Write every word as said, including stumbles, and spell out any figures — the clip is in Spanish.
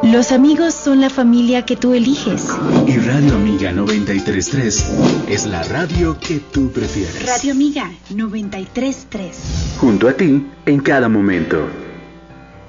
Los amigos son la familia que tú eliges. Y Radio Amiga noventa y tres punto tres es la radio que tú prefieres. Radio Amiga noventa y tres punto tres. Junto a ti en cada momento.